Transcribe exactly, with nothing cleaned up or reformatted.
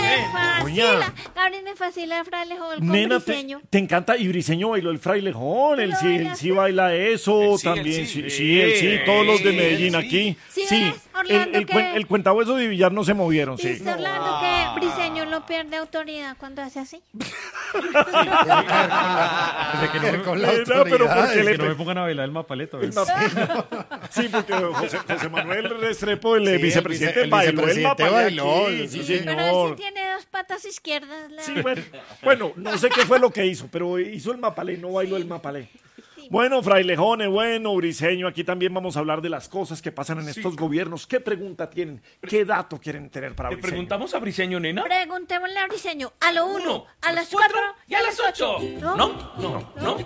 me Eh, fascina. doña. Gabriel, me fascina el frailejón con Nena, te, Briseño. te encanta, y Briseño bailó el frailejón, él ¿Lo sí, él bailaste? sí baila eso, Él sí, él también, sí. sí, sí, él sí, todos los de Medellín Sí. aquí. ¿Sí Sí, ves, el, Orlando, el, que- cuen- el cuentahueso de Villar no se movieron, sí. Dice Orlando que Briseño no pierde autoridad cuando hace así. Desde que no me, Con la Nena, pero autoridad. ¿por qué desde le que no pe- me pongan a bailar el mapaleto. El ¿ves? mapa- Sí, porque José, José Manuel Restrepo, el Sí, el vicepresidente, vice- el bailó el vicepresidente mapa bailó, aquí, sí, sí, sí. Pero él señor. sí tiene dos patas izquierdas. la- Sí, bueno, bueno, no sé qué fue lo que hizo, pero hizo el mapalé, no bailó el mapalé. Bueno, frailejones, bueno, Briseño, aquí también vamos a hablar de las cosas que pasan en estos gobiernos. ¿Qué pregunta tienen? ¿Qué dato quieren tener para ¿Le Briseño? preguntamos a Briseño, nena? Preguntémosle a Briseño a lo uno, Uno, a las cuatro y a las ocho. ¿No? No, no, no.